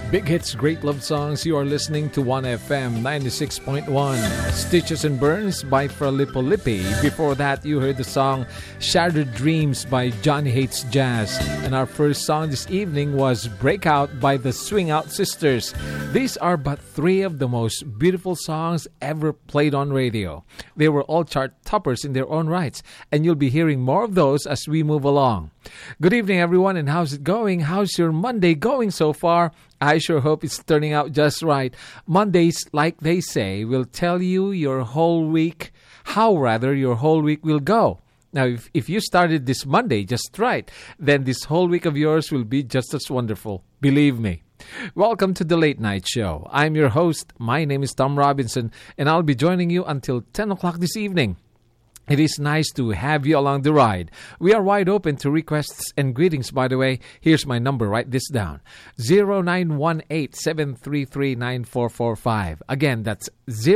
Big hits, great love songs. You are listening to 1FM 96.1. Stitches and Burns by Filippo Lippi. Before that, you heard the song Shattered Dreams by Johnny Hates Jazz. And our first song this evening was Breakout by the Swing Out Sisters. These are but three of the most beautiful songs ever played on radio. They were all chart toppers in their own rights, and you'll be hearing more of those as we move along. Good evening, everyone, and how's it going? How's your Monday going so far? I sure hope it's turning out just right. Mondays, like they say, will tell you your whole week, your whole week will go. Now, if you started this Monday just right, then this whole week of yours will be just as wonderful. Believe me. Welcome to the Late Night Show. I'm your host. My name is Tom Robinson, and I'll be joining you until 10 o'clock this evening. It is nice to have you along the ride. We are wide open to requests and greetings, by the way. Here's my number. Write this down. 0918-733-9445. Again, that's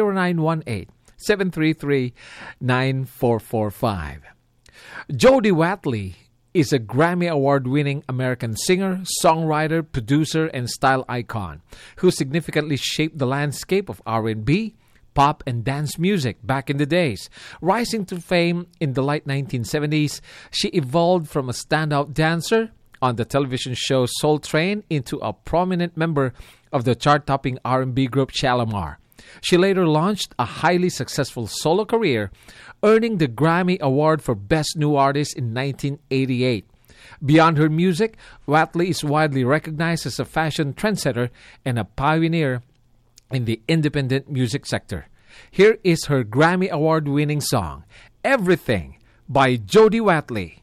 0918-733-9445. Jody Watley is a Grammy Award-winning American singer, songwriter, producer, and style icon who significantly shaped the landscape of R&B, pop, and dance music back in the days. Rising to fame in the late 1970s, she evolved from a standout dancer on the television show Soul Train into a prominent member of the chart-topping R&B group Shalamar. She later launched a highly successful solo career, earning the Grammy Award for Best New Artist in 1988. Beyond her music, Watley is widely recognized as a fashion trendsetter and a pioneer in the independent music sector. Here is her Grammy Award-winning song, Everything by Jody Watley.